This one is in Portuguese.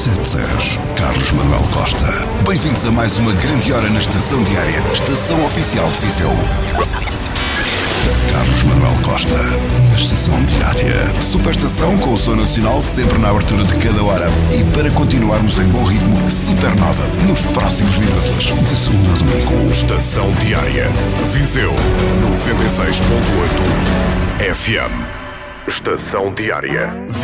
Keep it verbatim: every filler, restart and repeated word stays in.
sete dez, Carlos Manuel Costa. Bem-vindos a mais uma grande hora na Estação Diária, Estação Oficial de Viseu. Carlos Manuel Costa, na Estação Diária. Superestação com o som nacional sempre na abertura de cada hora. E para continuarmos em bom ritmo, Supernova nos próximos minutos. De segunda a domingo. Estação Diária. Viseu noventa e seis ponto oito F M. Estação Diária.